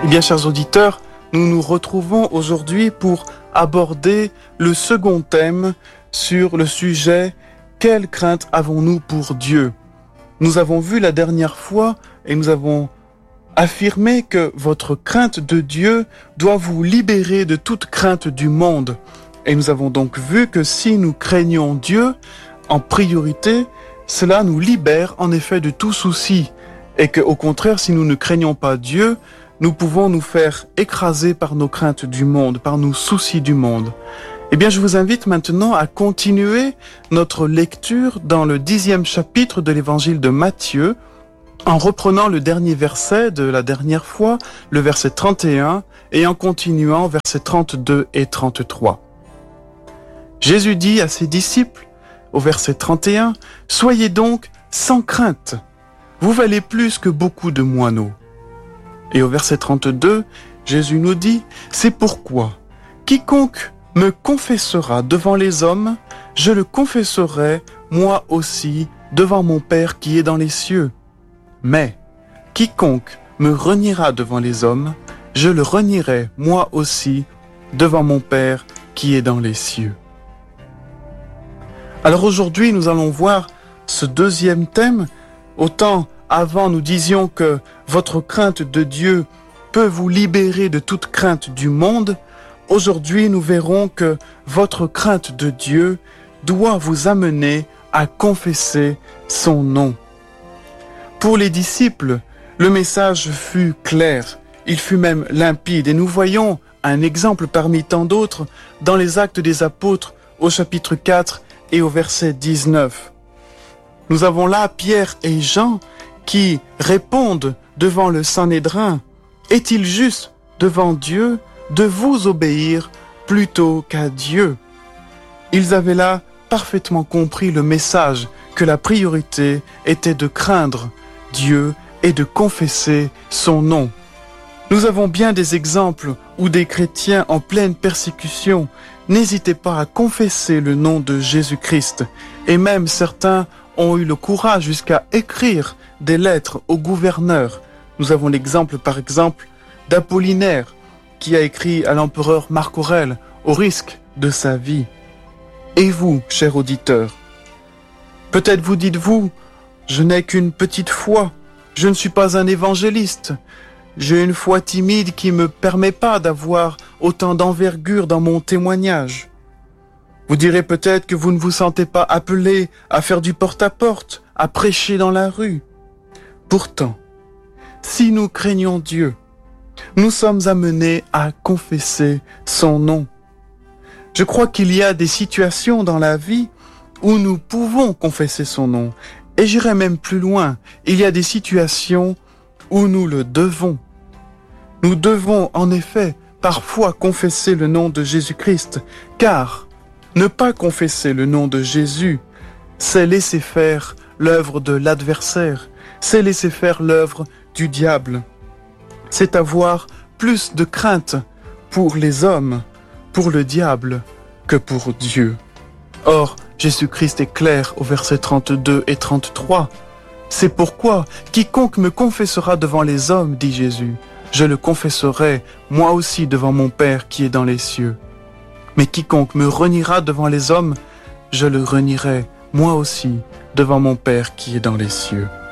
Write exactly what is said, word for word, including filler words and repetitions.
Eh bien, chers auditeurs, nous nous retrouvons aujourd'hui pour aborder le second thème sur le sujet « Quelle crainte avons-nous pour Dieu ?» Nous avons vu la dernière fois et nous avons affirmé que votre crainte de Dieu doit vous libérer de toute crainte du monde. Et nous avons donc vu que si nous craignons Dieu, en priorité, cela nous libère en effet de tout souci. Et qu'au contraire, si nous ne craignons pas Dieu, nous pouvons nous faire écraser par nos craintes du monde, par nos soucis du monde. Eh bien, je vous invite maintenant à continuer notre lecture dans le dixième chapitre de l'évangile de Matthieu, en reprenant le dernier verset de la dernière fois, le verset trente et un, et en continuant versets trente-deux et trente-trois. Jésus dit à ses disciples, au verset trente et un, « Soyez donc sans crainte, vous valez plus que beaucoup de moineaux. » Et au verset trente-deux, Jésus nous dit, « C'est pourquoi, quiconque me confessera devant les hommes, je le confesserai moi aussi devant mon Père qui est dans les cieux. Mais quiconque me reniera devant les hommes, je le renierai moi aussi devant mon Père qui est dans les cieux. » Alors aujourd'hui, nous allons voir ce deuxième thème. Autant avant, nous disions que votre crainte de Dieu peut vous libérer de toute crainte du monde. Aujourd'hui, nous verrons que votre crainte de Dieu doit vous amener à confesser son nom. Pour les disciples, le message fut clair, il fut même limpide, et nous voyons un exemple parmi tant d'autres dans les Actes des Apôtres au chapitre quatre et au verset dix-neuf. Nous avons là Pierre et Jean qui répondent devant le Sanhédrin, « Est-il juste devant Dieu de vous obéir plutôt qu'à Dieu ?» Ils avaient là parfaitement compris le message que la priorité était de craindre Dieu et de confesser son nom. Nous avons bien des exemples où des chrétiens en pleine persécution n'hésitaient pas à confesser le nom de Jésus-Christ, et même certains ont eu le courage jusqu'à écrire des lettres au gouverneur. Nous avons l'exemple par exemple d'Apollinaire qui a écrit à l'empereur Marc Aurèle au risque de sa vie. Et vous, cher auditeur, peut-être vous dites-vous, je n'ai qu'une petite foi, je ne suis pas un évangéliste, j'ai une foi timide qui ne me permet pas d'avoir autant d'envergure dans mon témoignage. Vous direz peut-être que vous ne vous sentez pas appelé à faire du porte-à-porte, à prêcher dans la rue. Pourtant, si nous craignons Dieu, nous sommes amenés à confesser son nom. Je crois qu'il y a des situations dans la vie où nous pouvons confesser son nom. Et j'irai même plus loin, il y a des situations où nous le devons. Nous devons en effet parfois confesser le nom de Jésus-Christ, car ne pas confesser le nom de Jésus, c'est laisser faire l'œuvre de l'adversaire, c'est laisser faire l'œuvre du diable. C'est avoir plus de crainte pour les hommes, pour le diable, que pour Dieu. Or, Jésus-Christ est clair au verset trente-deux et trente-trois. C'est pourquoi, quiconque me confessera devant les hommes, dit Jésus, je le confesserai moi aussi devant mon Père qui est dans les cieux. Mais quiconque me reniera devant les hommes, je le renierai moi aussi devant mon Père qui est dans les cieux.